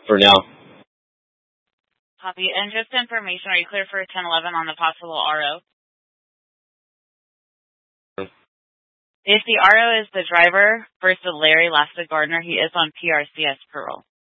for now. Copy. And just information, are you clear for 1011 on the possible RO? If the RO is the driver versus Larry Lasta Gardner, he is on PRCS parole.